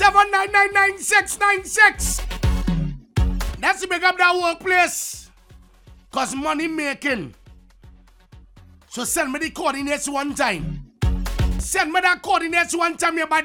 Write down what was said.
7999696. That's to make up that workplace. Cause money making. So send me the coordinates one time. Send me that coordinates one time, your body.